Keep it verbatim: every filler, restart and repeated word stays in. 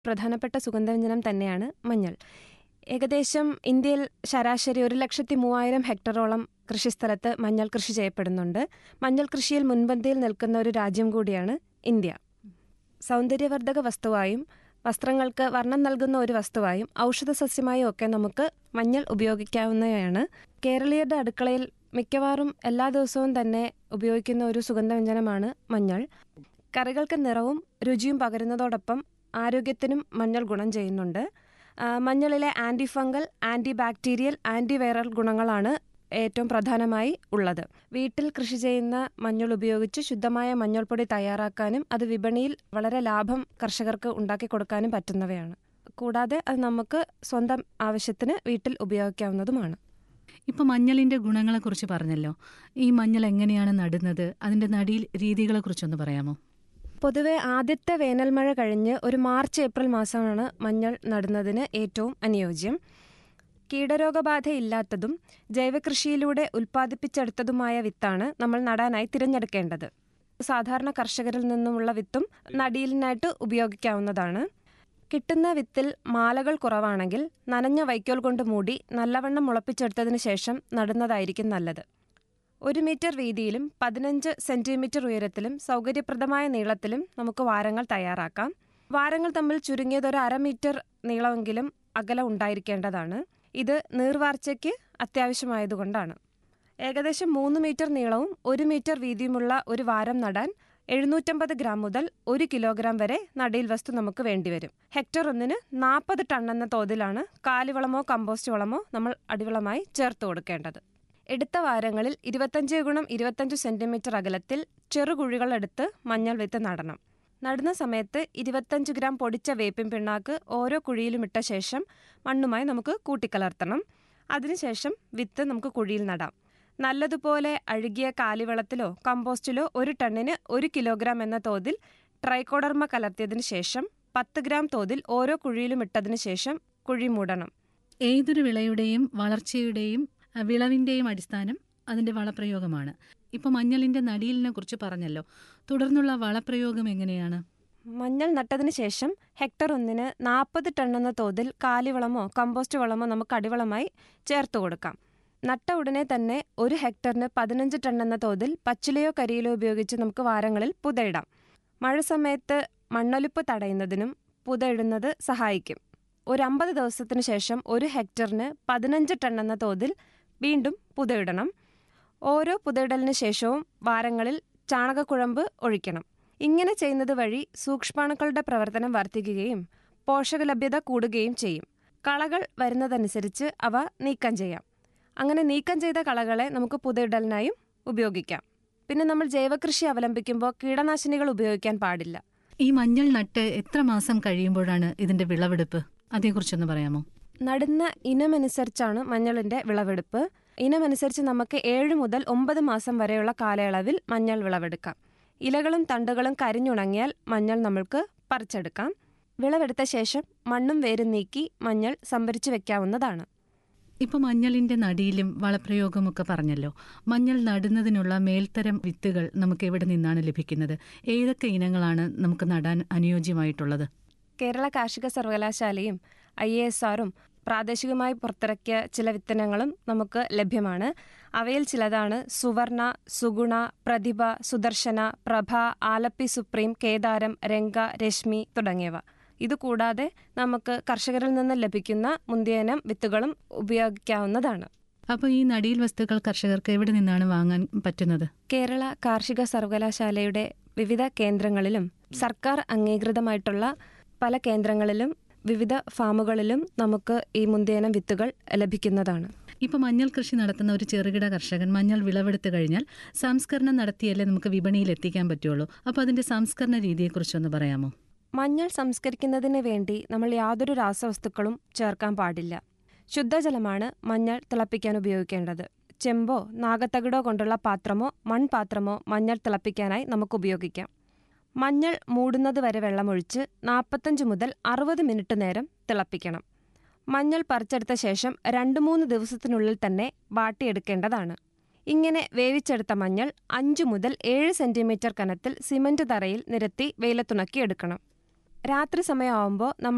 പ്രധാനപ്പെട്ട സുഗന്ധവ്യഞ്ജനം തന്നെയാണ് മഞ്ഞൾ. ഏകദേശം ഇന്ത്യയിൽ ശരാശരി ഒരു ലക്ഷത്തി മൂവായിരം ഹെക്ടറോളം കൃഷിസ്ഥലത്ത് മഞ്ഞൾ കൃഷി ചെയ്യപ്പെടുന്നുണ്ട്. മഞ്ഞൾ കൃഷിയിൽ മുൻപന്തിയിൽ നിൽക്കുന്ന ഒരു രാജ്യം കൂടിയാണ് ഇന്ത്യ. സൗന്ദര്യവർദ്ധക വസ്തുവായും വസ്ത്രങ്ങൾക്ക് വർണ്ണം നൽകുന്ന ഒരു വസ്തുവായും ഔഷധ സസ്യമായും ഒക്കെ നമുക്ക് മഞ്ഞൾ ഉപയോഗിക്കാവുന്നതാണ്. കേരളീയരുടെ അടുക്കളയിൽ മിക്കവാറും എല്ലാ ദിവസവും തന്നെ ഉപയോഗിക്കുന്ന ഒരു സുഗന്ധവ്യഞ്ജനമാണ് മഞ്ഞൾ. കറികൾക്ക് നിറവും രുചിയും പകരുന്നതോടൊപ്പം ആരോഗ്യത്തിനും മഞ്ഞൾ ഗുണം ചെയ്യുന്നുണ്ട്. മഞ്ഞളിലെ anti fungal, anti bacterial, anti viral ഗുണങ്ങളാണ് ഏറ്റവും പ്രധാനമായി ഉള്ളത്. വീട്ടിൽ കൃഷി ചെയ്യുന്ന മഞ്ഞൾ ഉപയോഗിച്ച് ശുദ്ധമായ മഞ്ഞൾപ്പൊടി തയ്യാറാക്കാനും അത് വിപണിയിൽ വളരെ ലാഭം കർഷകർക്ക് ഉണ്ടാക്കി കൊടുക്കാനും പറ്റുന്നവയാണ്. കൂടാതെ അത് നമുക്ക് സ്വന്തം ആവശ്യത്തിന് വീട്ടിൽ ഉപയോഗിക്കാവുന്നതുമാണ്. ഇപ്പോൾ മഞ്ഞളിൻ്റെ ഗുണങ്ങളെക്കുറിച്ച് പറഞ്ഞല്ലോ. ഈ മഞ്ഞൾ എങ്ങനെയാണ് നടുന്നത്, അതിൻ്റെ നടീൽ രീതികളെക്കുറിച്ചൊന്ന് പറയാമോ? പൊതുവെ ആദ്യത്തെ വേനൽമഴ കഴിഞ്ഞ് ഒരു മാർച്ച് ഏപ്രിൽ മാസമാണ് മഞ്ഞൾ നടുന്നതിന് ഏറ്റവും അനുയോജ്യം. കീടരോഗബാധയില്ലാത്തതും ജൈവകൃഷിയിലൂടെ ഉൽപ്പാദിപ്പിച്ചെടുത്തതുമായ വിത്താണ് നമ്മൾ നടാനായി തിരഞ്ഞെടുക്കേണ്ടത്. സാധാരണ കർഷകരിൽ നിന്നുമുള്ള വിത്തും നടീലിനായിട്ട് ഉപയോഗിക്കാവുന്നതാണ്. കിട്ടുന്ന വിത്തിൽ മാലകൾ കുറവാണെങ്കിൽ നനഞ്ഞ വൈക്കോൽ കൊണ്ട് മൂടി നല്ലവണ്ണം മുളപ്പിച്ചെടുത്തതിന് ശേഷം നടുന്നതായിരിക്കും നല്ലത്. ഒരു മീറ്റർ വീതിയിലും പതിനഞ്ച് സെന്റിമീറ്റർ ഉയരത്തിലും സൗകര്യപ്രദമായ നീളത്തിലും നമുക്ക് വാരങ്ങൾ തയ്യാറാക്കാം. വാരങ്ങൾ തമ്മിൽ ചുരുങ്ങിയത് ഒരു അര മീറ്റർ നീളമെങ്കിലും അകലം ഉണ്ടായിരിക്കേണ്ടതാണ്. ഇത് നീർവാർച്ചയ്ക്ക് അത്യാവശ്യമായതുകൊണ്ടാണ്. ഏകദേശം മൂന്ന് മീറ്റർ നീളവും ഒരു മീറ്റർ വീതിയുമുള്ള ഒരു വാരം നടാൻ എഴുന്നൂറ്റമ്പത് ഗ്രാം മുതൽ ഒരു കിലോഗ്രാം വരെ നടീൽ വസ്തു നമുക്ക് വേണ്ടിവരും. ഹെക്ടർ ഒന്നിന് നാൽപ്പത് ടൺ എന്ന തോതിലാണ് കാലിവളമോ കമ്പോസ്റ്റ് വളമോ നമ്മൾ അടിവളമായി ചേർത്ത് കൊടുക്കേണ്ടത്. എടുത്ത വാരങ്ങളിൽ ഇരുപത്തഞ്ച് ഗുണം ഇരുപത്തഞ്ച് സെന്റിമീറ്റർ അകലത്തിൽ ചെറുകുഴികളെടുത്ത് മഞ്ഞൾ വിത്ത് നടണം. നടുന്ന സമയത്ത് ഇരുപത്തഞ്ച് ഗ്രാം പൊടിച്ച വേപ്പിൻ പിണ്ണാക്ക് ഓരോ കുഴിയിലും ഇട്ട ശേഷം മണ്ണുമായി നമുക്ക് കൂട്ടിക്കലർത്തണം. അതിനുശേഷം വിത്ത് നമുക്ക് കുഴിയിൽ നടാം. നല്ലതുപോലെ അഴുകിയ കാലിവളത്തിലോ കമ്പോസ്റ്റിലോ ഒരു ടണ്ണിന് ഒരു കിലോഗ്രാം എന്ന തോതിൽ ട്രൈക്കോഡർമ കലർത്തിയതിനു ശേഷം പത്ത് ഗ്രാം തോതിൽ ഓരോ കുഴിയിലും ഇട്ടതിനു ശേഷം കുഴി മൂടണം. ഏതൊരു വിളയുടെയും വളർച്ചയുടെയും വിളവിൻ്റെയും അടിസ്ഥാനം അതിൻ്റെ വളപ്രയോഗമാണ്. ഇപ്പോൾ മഞ്ഞളിൻ്റെ നടീലിനെ കുറിച്ച് പറഞ്ഞല്ലോ. തുടർന്നുള്ള വളപ്രയോഗം എങ്ങനെയാണ്? മഞ്ഞൾ നട്ടതിന് ശേഷം ഹെക്ടർ ഒന്നിന് നാൽപ്പത് ടൺ എന്ന തോതിൽ കാലിവളമോ കമ്പോസ്റ്റ് വളമോ നമുക്ക് അടിവളമായി ചേർത്ത് കൊടുക്കാം. നട്ട ഉടനെ തന്നെ ഒരു ഹെക്ടറിന് പതിനഞ്ച് ടൺ എന്ന തോതിൽ പച്ചിലയോ കരിയിലോ ഉപയോഗിച്ച് നമുക്ക് വാരങ്ങളിൽ പുതയിടാം. മഴ സമയത്ത് മണ്ണൊലിപ്പ് തടയുന്നതിനും പുതയിടുന്നത് സഹായിക്കും. ഒരു അമ്പത് ദിവസത്തിന് ശേഷം ഒരു ഹെക്ടറിന് പതിനഞ്ച് ടൺ എന്ന തോതിൽ വീണ്ടും പുതയിടണം. ഓരോ പുതയിടലിന് ശേഷവും വാരങ്ങളിൽ ചാണകക്കുഴമ്പ് ഒഴിക്കണം. ഇങ്ങനെ ചെയ്യുന്നത് വഴി സൂക്ഷ്മാണുക്കളുടെ പ്രവർത്തനം വർദ്ധിക്കുകയും പോഷകലഭ്യത കൂടുകയും ചെയ്യും. കളകൾ വരുന്നതനുസരിച്ച് അവ നീക്കം ചെയ്യാം. അങ്ങനെ നീക്കം ചെയ്ത കളകളെ നമുക്ക് പുതയിടലിനായും ഉപയോഗിക്കാം. പിന്നെ നമ്മൾ ജൈവകൃഷി അവലംബിക്കുമ്പോൾ കീടനാശിനികൾ ഉപയോഗിക്കാൻ പാടില്ല. ഈ മഞ്ഞൾ നട്ട് എത്ര മാസം കഴിയുമ്പോഴാണ് ഇതിന്റെ വിളവെടുപ്പ്? അതേക്കുറിച്ചൊന്ന് പറയാമോ? നടുന്ന ഇനമനുസരിച്ചാണ് മഞ്ഞളിന്റെ വിളവെടുപ്പ്. ഇനമനുസരിച്ച് നമുക്ക് ഏഴ് മുതൽ ഒമ്പത് മാസം വരെയുള്ള കാലയളവിൽ മഞ്ഞൾ വിളവെടുക്കാം. ഇലകളും തണ്ടുകളും കരിഞ്ഞുണങ്ങിയാൽ മഞ്ഞൾ നമ്മൾക്ക് പറിച്ചെടുക്കാം. വിളവെടുത്ത ശേഷം മണ്ണും വേരും നീക്കി മഞ്ഞൾ സംഭരിച്ചു വെക്കാവുന്നതാണ്. ഇപ്പോൾ മഞ്ഞളിന്റെ നടീലും വളപ്രയോഗമൊക്കെ പറഞ്ഞല്ലോ. മഞ്ഞൾ നടുന്നതിനുള്ള മേൽത്തരം വിത്തുകൾ നമുക്ക് എവിടെ നിന്നാണ് ലഭിക്കുന്നത്? ഏതൊക്കെ ഇനങ്ങളാണ് നമുക്ക് നടാൻ അനുയോജ്യമായിട്ടുള്ളത്? കേരള കാർഷിക സർവകലാശാലയും ഐ എ എസ് ആറും പ്രാദേശികമായി പുറത്തിറക്കിയ ചില വിത്തനങ്ങളും നമുക്ക് ലഭ്യമാണ്. അവയിൽ ചിലതാണ് സുവർണ, സുഗുണ, പ്രതിഭ, സുദർശന, പ്രഭ, ആലപ്പി സുപ്രീം, കേദാരം, രംഗ, രശ്മി തുടങ്ങിയവ. ഇതുകൂടാതെ നമുക്ക് കർഷകരിൽ നിന്ന് ലഭിക്കുന്ന മുന്തിയനം വിത്തുകളും ഉപയോഗിക്കാവുന്നതാണ്. അപ്പോൾ ഈ നടീൽ വസ്തുക്കൾ കർഷകർക്ക് എവിടെ നിന്നാണ് വാങ്ങാൻ പറ്റുന്നത്? കേരള കാർഷിക സർവകലാശാലയുടെ വിവിധ കേന്ദ്രങ്ങളിലും സർക്കാർ അംഗീകൃതമായിട്ടുള്ള പല കേന്ദ്രങ്ങളിലും വിവിധ ഫാമുകളിലും നമുക്ക് ഈ മുന്തിയനം വിത്തുകൾ ലഭിക്കുന്നതാണ്. ഇപ്പോൾ മഞ്ഞൾ കൃഷി നടത്തുന്ന ഒരു ചെറുകിട കർഷകൻ മഞ്ഞൾ വിളവെടുത്തു കഴിഞ്ഞാൽ സംസ്കരണം നടത്തിയല്ലേ നമുക്ക് വിപണിയിൽ എത്തിക്കാൻ പറ്റുള്ളൂ. അപ്പോൾ അതിന്റെ സംസ്കരണ രീതിയെക്കുറിച്ചൊന്ന് പറയാമോ? മഞ്ഞൾ സംസ്കരിക്കുന്നതിന് വേണ്ടി നമ്മൾ യാതൊരു രാസവസ്തുക്കളും ചേർക്കാൻ പാടില്ല. ശുദ്ധജലമാണ് മഞ്ഞൾ തിളപ്പിക്കാൻ ഉപയോഗിക്കേണ്ടത്. ചെമ്പോ നാഗത്തകിടോ കൊണ്ടുള്ള പാത്രമോ മൺപാത്രമോ മഞ്ഞൾ തിളപ്പിക്കാനായി നമുക്ക് ഉപയോഗിക്കാം. മഞ്ഞൾ മൂടുന്നത് വരെ വെള്ളമൊഴിച്ച് നാൽപ്പത്തഞ്ച് മുതൽ അറുപത് മിനിറ്റ് നേരം തിളപ്പിക്കണം. മഞ്ഞൾ പറിച്ചെടുത്ത ശേഷം രണ്ട് മൂന്ന് ദിവസത്തിനുള്ളിൽ തന്നെ വാട്ടിയെടുക്കേണ്ടതാണ്. ഇങ്ങനെ വേവിച്ചെടുത്ത മഞ്ഞൾ അഞ്ച് മുതൽ ഏഴ് സെന്റിമീറ്റർ കനത്തിൽ സിമന്റ് തറയിൽ നിരത്തി വെയിലത്തുണക്കി എടുക്കണം. രാത്രി സമയമാകുമ്പോൾ നമ്മൾ